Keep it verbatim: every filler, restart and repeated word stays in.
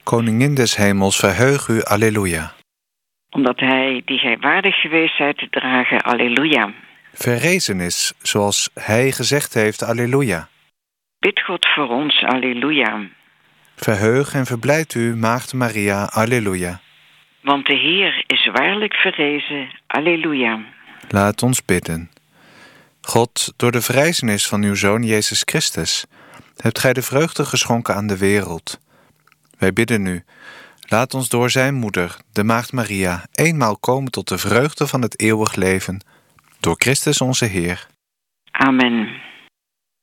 Koningin des hemels, verheug u, alleluia. Omdat hij, die gij waardig geweest zijt te dragen, alleluia. Verrezen is, zoals hij gezegd heeft, alleluia. Bid God voor ons, alleluia. Verheug en verblijd u, Maagd Maria, alleluia. Want de Heer is waarlijk verrezen, alleluia. Laat ons bidden. God, door de verrijzenis van uw Zoon Jezus Christus, hebt gij de vreugde geschonken aan de wereld. Wij bidden u, laat ons door zijn moeder, de Maagd Maria, eenmaal komen tot de vreugde van het eeuwig leven. Door Christus onze Heer. Amen.